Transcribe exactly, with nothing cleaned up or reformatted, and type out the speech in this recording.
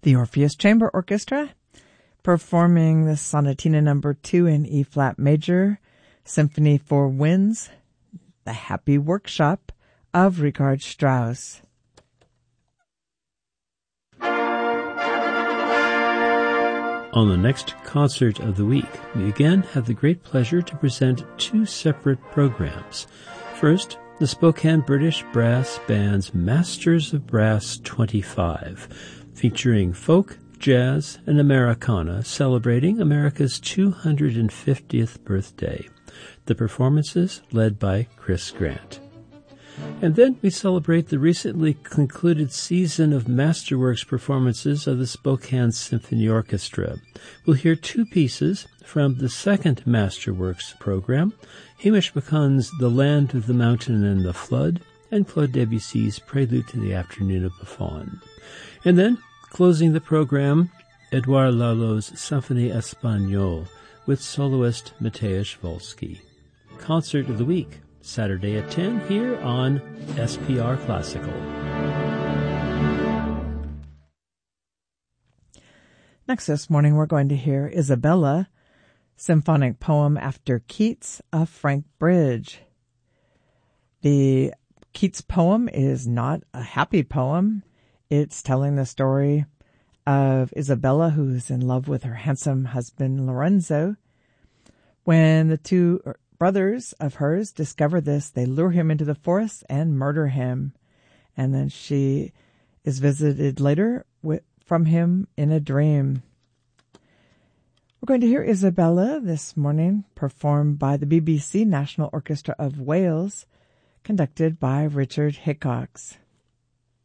The Orpheus Chamber Orchestra, performing the Sonatina number two in E-flat major, Symphony for Winds, The Happy Workshop of Richard Strauss. On the next Concert of the Week, we again have the great pleasure to present two separate programs. First, the Spokane British Brass Band's Masters of Brass twenty-five, featuring folk, jazz, and Americana, celebrating America's two hundred fiftieth birthday. The performances led by Chris Grant. And then we celebrate the recently concluded season of Masterworks performances of the Spokane Symphony Orchestra. We'll hear two pieces from the second Masterworks program, Hamish McCunn's The Land of the Mountain and the Flood, and Claude Debussy's Prelude to the Afternoon of Buffon. And then, closing the program, Edouard Lalo's Symphonie Espagnole with soloist Mateusz Wolski. Concert of the Week, Saturday at ten here on S P R Classical. Next this morning we're going to hear Isabella, symphonic poem after Keats of Frank Bridge. The Keats poem is not a happy poem. It's telling the story of Isabella, who's in love with her handsome husband Lorenzo. When the two brothers of hers discover this, they lure him into the forest and murder him. And then she is visited later with, from him in a dream. We're going to hear Isabella this morning, performed by the B B C National Orchestra of Wales, conducted by Richard Hickox.